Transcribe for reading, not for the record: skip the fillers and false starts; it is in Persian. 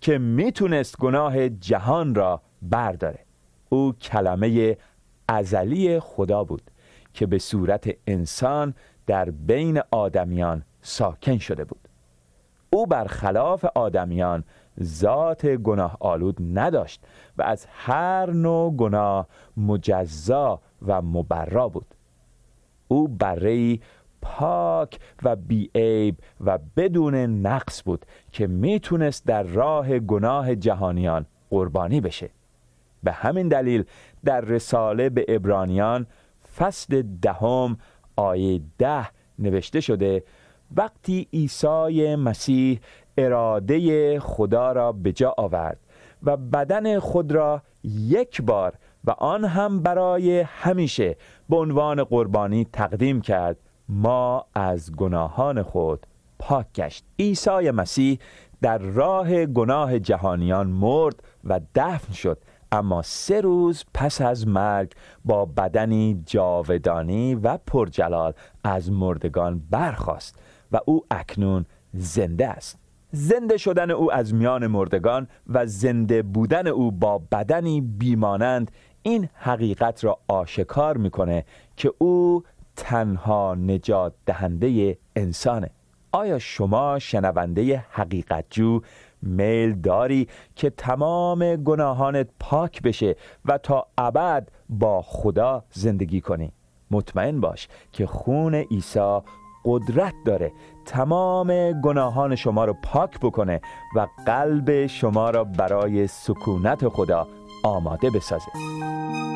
که میتونست گناه جهان را برداره. او کلمه ازلی خدا بود که به صورت انسان در بین آدمیان ساکن شده بود. او برخلاف آدمیان ذات گناه آلود نداشت و از هر نوع گناه مجزا و مبرا بود. او بره‌ای پاک و بی‌عیب و بدون نقص بود که میتونست در راه گناه جهانیان قربانی بشه. به همین دلیل در رساله به عبرانیان فصل 10 آیه 10 نوشته شده: وقتی عیسی مسیح اراده خدا را به جا آورد و بدن خود را یک بار و آن هم برای همیشه به عنوان قربانی تقدیم کرد، ما از گناهان خود پاک گشت. عیسی مسیح در راه گناه جهانیان مرد و دفن شد، اما 3 روز پس از مرگ با بدنی جاودانی و پرجلال از مردگان برخاست و او اکنون زنده است. زنده شدن او از میان مردگان و زنده بودن او با بدنی بیمانند این حقیقت را آشکار میکنه که او تنها نجات دهنده انسانه. آیا شما شنونده حقیقت جو میل داری که تمام گناهانت پاک بشه و تا ابد با خدا زندگی کنی؟ مطمئن باش که خون عیسی قدرت داره تمام گناهان شما رو پاک بکنه و قلب شما را برای سکونت خدا آماده بسازه.